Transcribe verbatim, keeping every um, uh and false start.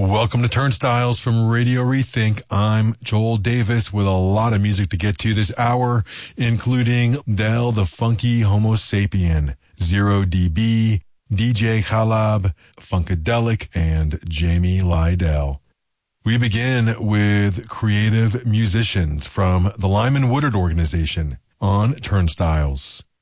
Welcome to Turnstiles from Radio Rethink. I'm Joel Davis with a lot of music to get to this hour, including Del the Funky Homo Sapien, Zero D B, D J Khalab, Funkadelic, and Jamie Lydell. We begin with creative musicians from the Lyman Woodard Organization on Turnstiles.